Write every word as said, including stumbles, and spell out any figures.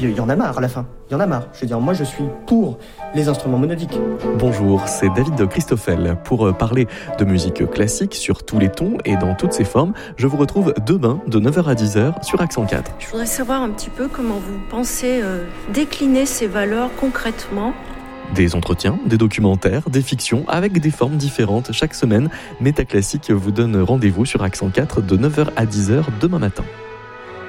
il y en a marre à la fin. Il y en a marre. Je veux dire, moi, je suis pour les instruments monodiques. Bonjour, c'est David Christoffel. Pour parler de musique classique sur tous les tons et dans toutes ses formes, je vous retrouve demain de neuf heures à dix heures sur Accent quatre. Je voudrais savoir un petit peu comment vous pensez euh, décliner ces valeurs concrètement. Des entretiens, des documentaires, des fictions avec des formes différentes chaque semaine. Métaclassique vous donne rendez-vous sur Accent quatre de neuf heures à dix heures demain matin.